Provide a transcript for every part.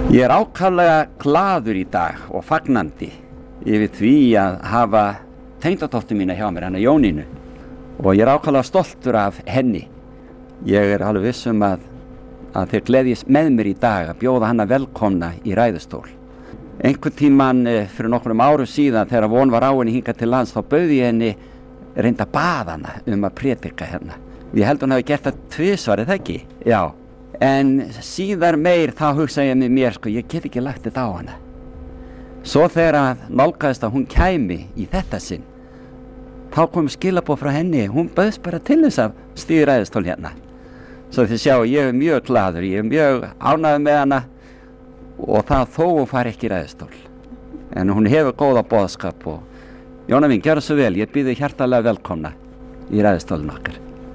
Ég ákaflega glaður í dag og fagnandi yfir því að hafa tengdadóttur mína hjá mér, hana Jónínu, og ég ákaflega stoltur af henni. Ég alveg viss að þeir gleðjast með mér í dag að bjóða hana velkomna í ræðustól. Einhvern tímann fyrir nokkrum árum síðan þegar von var á henni hingað til lands, þá bauði ég henni reynda bað hana að prédika hérna. Ég held hún hafi gert það tvisvar, er það ekki? Já. En síðar meir þá hugsaði ég með mér, ég get ekki lagt þetta á hana. Svo þegar nálgaðist að hún kæmi í þetta sinn, þá kom skilaboð frá henni, hún bauðst bara til þess að stíga í ræðustól hérna. Svo þið sjá, ég mjög glaður, ég mjög ánægður með hana og það þó hún fari ekki í ræðustól. En hún hefur góða boðskap og Jóna mín, gjörðu svo vel, ég býð þig hjartalega velkomna í ræðustólinn okkar.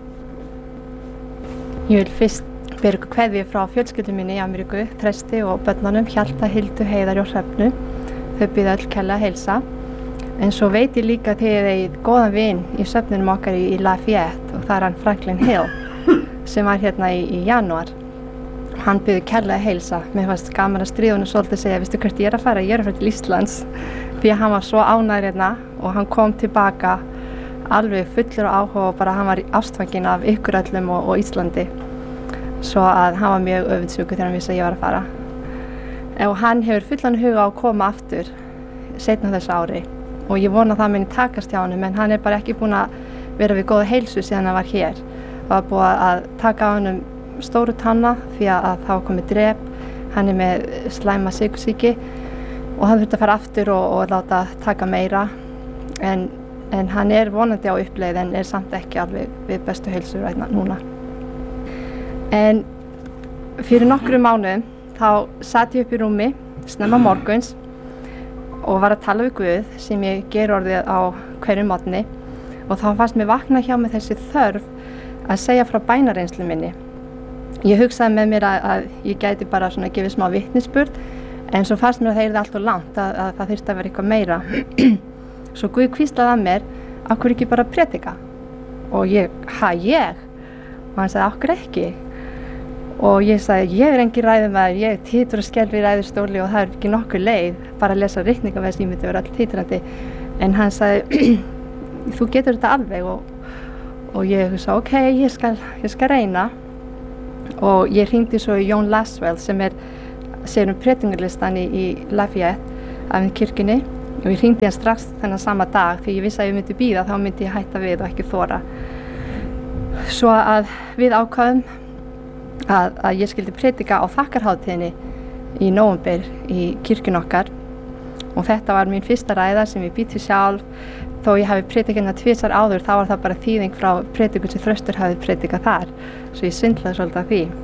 Ég vil fyrst bera ykkur kveðju frá fjölskyldum minni í Ameríku, Þresti og börnunum, Hjalta, Hildu, Heiðari og Hrefnu. Þau býða öll kærlega að heilsa. En svo veit ég líka að þið eigið góðan vin í söfnunum okkar í Lafayette og það er hann Franklin Hill sem var hérna í janúar. Hann býður kærlega að heilsa. Mér fannst gaman að stríða honum svolítið að segja, veistu hvert ég er að fara? Ég er að fara til Íslands. Því að hann var svo ánægður hérna og hann kom tilbaka alveg fullur á áhuga og bara hann var ástfanginn af ykkur öllum og Íslandi. Svo að hann var mjög öfundsjúkur þegar hann vissi að ég var að fara. Og hann hefur fullan huga á að koma aftur seinna þessu ári og ég vona að það muni takast hjá honum, en hann er bara ekki búinn að vera við góða heilsu síðan hann var hér. Það var búið að taka á honum stóru tanna því að það var komið drep, hann er með slæma sykursýki og hann þurfti að fara aftur og láta taka meira, en hann er vonandi á uppleið en er samt ekki alveg við bestu heilsu núna. En fyrir nokkrum mánuðum þá sat ég upp í rúmi snemma morguns og var að tala við Guð sem ég ger orðið á hverju morgni og þá fannst mér vakna hjá mig þessi þörf að segja frá bænareynslu minni. Ég hugsaði með mér að ég gæti bara svona að gefa smá vitnisburð, en svo fannst mér að það yrði allt of langt, að það þyrfti að vera eitthvað meira. Svo Guð hvíslaði að mér, af hverju ekki bara prédika? Og ég? Og hann sagði, af hverju ekki? Og ég sagði, ég er engin ræðumaður, ég titur og skelfi í ræðustóli og það er ekki nokkur leið, bara að lesa ritningaveðs, ég myndi vera all titrandi. En hann sagði, þú getur þetta alveg og ég sagði, ok, ég skal reyna. Og ég hringdi svo í Jón Laswell sem sér predingarlistan í Lafayette af kirkjunni og ég hringdi hann strax þennan sama dag því ég vissi að ég myndi bíða, þá myndi ég hætta við og ekki þora. Svo að við ákváðum að ég skildi predika á þakkarhátíðinni í nóvember í kirkjun okkar og þetta var mín fyrsta ræða sem ég býti sjálf. Þó ég hafi predikað hérna tvisvar áður, þá var það bara þýðing frá predikun sem Þröstur hafi predikað þar, svo ég svindlaði svolítið af því.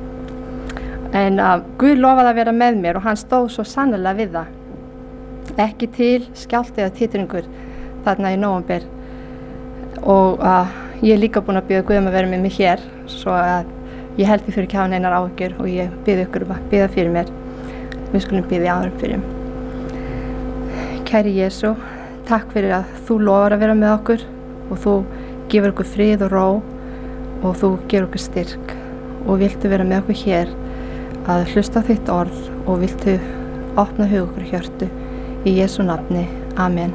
En Guð lofaði að vera með mér og hann stóð svo sannarlega við það. Ekki til skjálfti eða titringur þarna í nóvember og ég er líka búin að biðja Guð að vera með mig hér, svo að ég held ég þurfi ekki að hafa neinar áhyggjur og ég biðja ykkur að biðja fyrir mér. Við skulum biðja áður fyrir. Kæri Jesú, takk fyrir að þú lofar að vera með okkur og þú gefur okkur frið og ró og þú gefur okkur styrk og viltu vera með okkur hér að hlusta á þitt orð og viltu opna hug okkur hjörtu í Jesú nafni. Amen.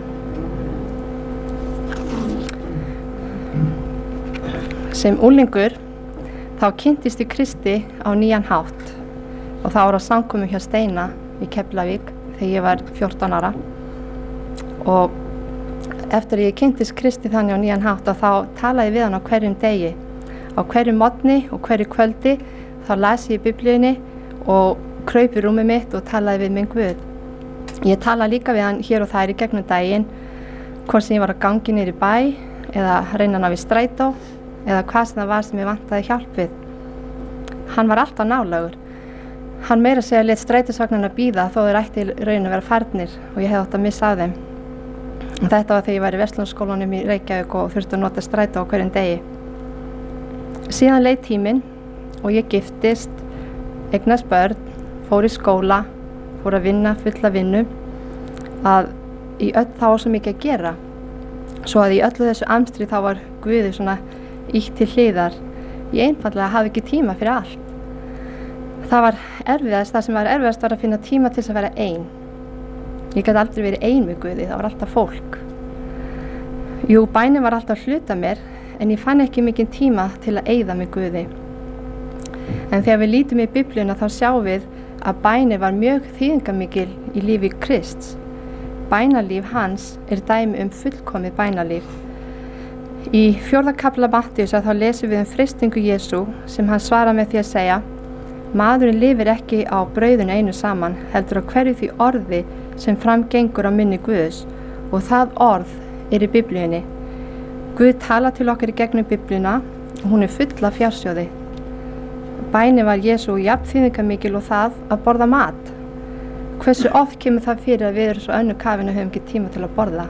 Sem unglingur þá kynntist ég Kristi á nýjan hátt og það var á samkomu hjá Steina í Keflavík þegar ég var 14 ára og eftir að ég kynntist Kristi þannig á nýjan hátt og þá talaði ég við hann á hverjum degi. Á hverjum morgni og hverju kvöldi þá las ég í Biblíunni og kraup í rúmið mitt og talaði við minn Guð. Ég talaði líka við hann hér og þær í gegnum daginn, hvort sem ég var að gangi niður í bæ eða reyna að ná við strætó eða hvað sem það var sem ég vantaði hjálp við. Hann var alltaf nálægur. Hann meira að segja lét strætisvagnarna bíða þó þeir ætti raun að vera farnir og ég hefði átt að missa af þeim. Þetta var þegar ég var í Verslunarskólanum í Reykjavík og þurfti að nota strætó á hverjum degi. Síðan leið tíminn og ég giftist, eignast börn, fór í skóla, fór að vinna fulla vinnu, að í öll þá var svo mikið að gera. Svo að í öllu þessu amstri þá var Guði svona ítt til hliðar. Ég einfaldlega hafði ekki tíma fyrir allt. það sem var erfiðast var að finna tíma til þess að vera ein. Ég gat aldrei verið ein með Guði, það var alltaf fólk. Jú, bænin var alltaf hluta mér, en ég fann ekki mikinn tíma til að eyða með Guði. En þegar við lítum í Biblíuna þá sjáum við að bænin var mjög þýðingarmikil í lífi Krists. Bænalíf hans dæmi fullkomið bænalíf. Í 4. kafla Mattheusar þá lesum við freistingu Jesú sem hann svarar með því að segja: maðurinn lifir ekki á brauðinu einu saman, heldur á hverju því orði sem framgengur á munni Guðs, og það orð í Biblíunni. Guð tala til okkar í gegnum Biblíuna og hún full af fjársjóði. Bænin var Jesú jafn þýðingarmikil og það að borða mat. Hversu oft kemur það fyrir að við erum svo önnu kafin og höfum ekki tíma til að borða?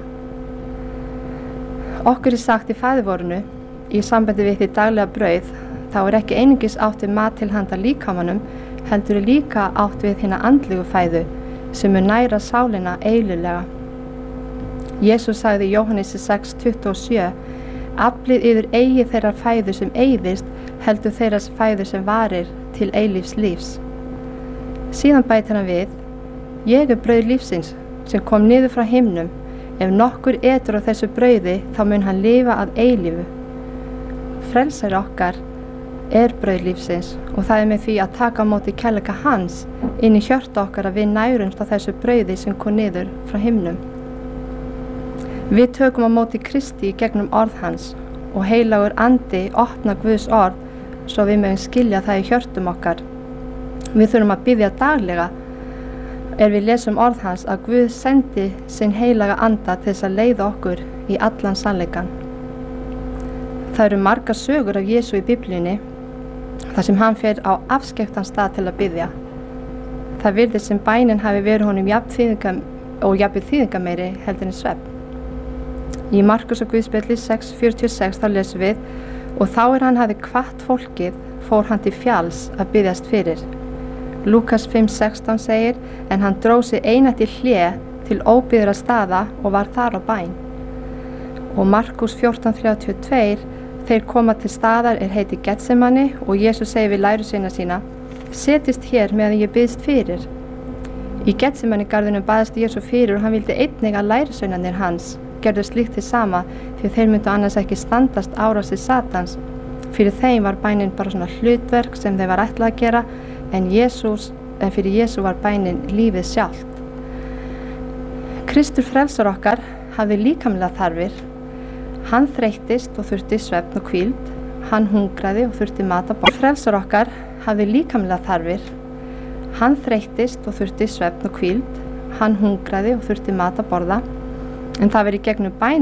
Okkur sagt í Faðirvorinu, í sambandi við því daglega brauð, þá ekki einungis átt við mat til handa líkamanum, heldur líka átt við hina andlegu fæðu sem næra sálina eilíflega. Jesús sagði í Jóhannesi 6:27: aflið yður eigi þeirrar fæðu sem eyðist, heldur þeirras fæðu sem varir til eilífs lífs. Síðan bætir hann við: ég brauð lífsins sem kom niður frá himnum. Ef nokkur etur á þessu brauði, þá mun hann lifa að eilífu. Frelsari okkar brauð lífsins, og það með því að taka á móti kærleika hans inn í hjörtu okkar að við nærumst á þessu brauði sem kom niður frá himnum. Við tökum á móti Kristi í gegnum orð hans, og heilagur andi opna Guðs orð svo við mögum skilja það í hjörtum okkar. Við þurfum að biðja daglega við lesum orð hans að Guð sendi sinn heilaga anda til þess að leiða okkur í allan sannleikann. Það eru margar sögur af Jesú í Biblíunni þar sem hann fer á afskekktan stað til að biðja. Það virðist sem bænin hafi verið honum jafnvel þýðingarmeiri heldur en svefn. Í Markus og Guðspjalli 6:46 þá lesum við: og þá hann hafi hvatt fólkið, fór hann til fjalls að biðjast fyrir. Lúkas 5:16 segir: en hann dró sig einatt í hlé til óbyggðra staða og var þar á bæn. Og Markus 14:32: þeir koma til staðar heiti Getsemani, og Jesús segir við lærisveina sína: setjist hér meðan ég biðst fyrir. Í Getsemani garðinum baðist Jesú fyrir, og hann vildi einnig að lærisveinarnir hans gerðu slíkt til sama, því þeir myndu annars ekki standast árásir Satans. Fyrir þeim var bænin bara svona hlutverk sem þeir var ætlað að gera, en fyrir Jesú var bænin lífið sjálft. Kristur frelsar okkar hafði líkamlega þarfir. Hann þreyttist og þurfti svefn og hvíld. Hann hungraði og þurfti mat að borða. Frelsar okkar hafði líkamlega þarfir. Hann þreyttist og þurfti svefn og hvíld. Hann hungraði og þurfti mat að borða. En það var í gegnum bæn